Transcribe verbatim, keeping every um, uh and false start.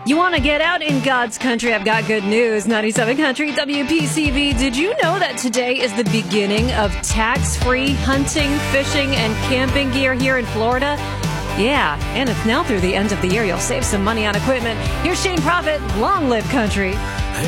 You want to get out in God's country? I've got good news. ninety-seven Country W P C V. Did you know that today is the beginning of tax-free hunting, fishing, and camping gear here in Florida? Yeah, and it's now through the end of the year. You'll save some money on equipment. Here's Shane Prophet. Long live country.